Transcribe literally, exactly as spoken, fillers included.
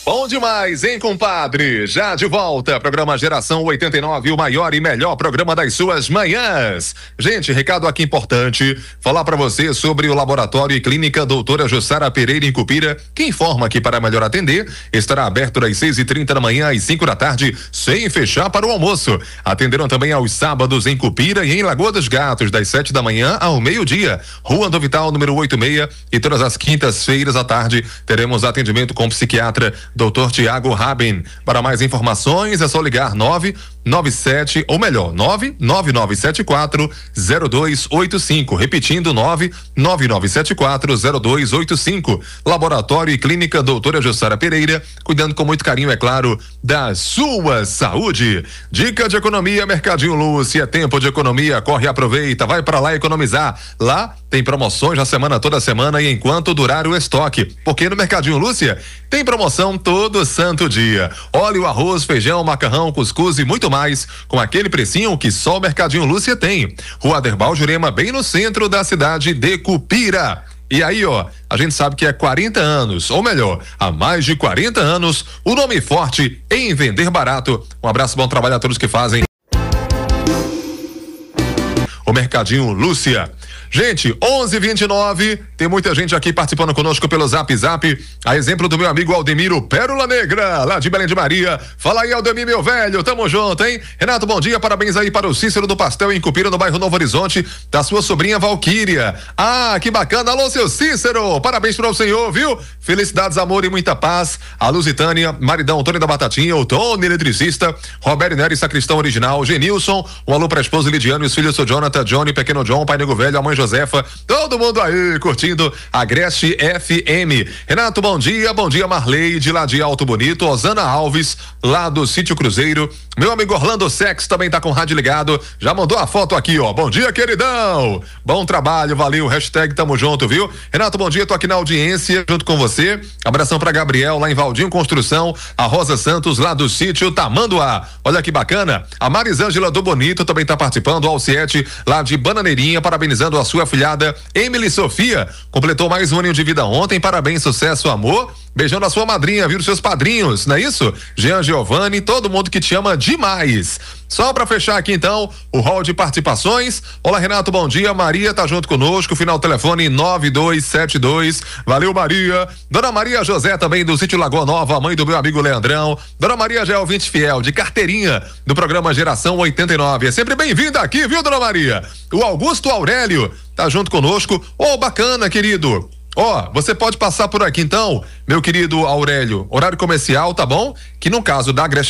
Bom demais, hein, compadre? Já de volta, programa Geração oitenta e nove, o maior e melhor programa das suas manhãs. Gente, recado aqui importante, falar para você sobre o Laboratório e Clínica Doutora Jussara Pereira em Cupira, que informa que para melhor atender, estará aberto das seis e trinta da manhã às cinco da tarde, sem fechar para o almoço. Atenderam também aos sábados em Cupira e em Lagoa dos Gatos, das sete da manhã ao meio-dia. Rua do Vital, número oitenta e seis, e todas as quintas-feiras à tarde teremos atendimento com psiquiatra doutor Tiago Rabin. Para mais informações é só ligar nove nove sete, ou melhor, nove nove nove sete quatro zero dois oito cinco, repetindo nove nove nove sete quatro zero dois oito cinco. Laboratório e Clínica Doutora Jussara Pereira, cuidando com muito carinho, é claro, da sua saúde. Dica de economia, Mercadinho Lúcia, é tempo de economia, corre e aproveita, vai para lá economizar. Lá tem promoções na semana, toda semana e enquanto durar o estoque, porque no Mercadinho Lúcia tem promoção todo santo dia. Óleo, arroz, feijão, macarrão, cuscuz e muito mais, com aquele precinho que só o Mercadinho Lúcia tem. Rua Aderbal Jurema, bem no centro da cidade de Cupira. E aí, ó, a gente sabe que há quarenta anos, ou melhor, há mais de quarenta anos, o nome forte em vender barato. Um abraço, bom trabalho a todos que fazem o Mercadinho Lúcia. Gente, onze e vinte e nove, tem muita gente aqui participando conosco pelo Zap Zap, a exemplo do meu amigo Aldemiro Pérola Negra, lá de Belém de Maria. Fala aí, Aldemir, meu velho, tamo junto, hein? Renato, bom dia, parabéns aí para o Cícero do Pastel em Cupira, no bairro Novo Horizonte, da sua sobrinha Valquíria. Ah, que bacana, alô, seu Cícero, parabéns para o senhor, viu? Felicidades, amor e muita paz. A Lusitânia, maridão Tony da Batatinha, o Tony eletricista, Roberto Nery, sacristão original, Genilson, um alô pra esposa Lidiane e os filhos, seu Jonathan, Johnny, pequeno John, pai nego velho, a mãe Josefa, todo mundo aí curtindo a Agreste F M. Renato, bom dia, bom dia Marleide, lá de Alto Bonito, Osana Alves, lá do Sítio Cruzeiro, meu amigo Orlando Sex também tá com o rádio ligado, já mandou a foto aqui, ó, bom dia, queridão, bom trabalho, valeu, hashtag tamo junto, viu? Renato, bom dia, tô aqui na audiência, junto com você, abração pra Gabriel, lá em Valdinho Construção, a Rosa Santos, lá do Sítio Tamanduá, olha que bacana, a Marisângela do Bonito também tá participando, o Alciete, lá de Bananeirinha, parabenizando a sua afilhada Emily Sofia, completou mais um ano de vida ontem, parabéns, sucesso, amor, beijão na sua madrinha, viu, seus padrinhos, não é isso? Jean Giovanni, todo mundo que te ama demais. Só pra fechar aqui então, o hall de participações. Olá, Renato, bom dia, Maria tá junto conosco, final telefone nove dois sete dois, valeu, Maria. Dona Maria José também do Sítio Lagoa Nova, mãe do meu amigo Leandrão. Dona Maria já é ouvinte fiel, de carteirinha, do programa Geração oitenta e nove, é sempre bem-vinda aqui, viu, Dona Maria? O Augusto Aurélio tá junto conosco, ô, oh, bacana, querido. Ó, oh, você pode passar por aqui então, meu querido Aurélio, horário comercial, tá bom? Que no caso da Agreste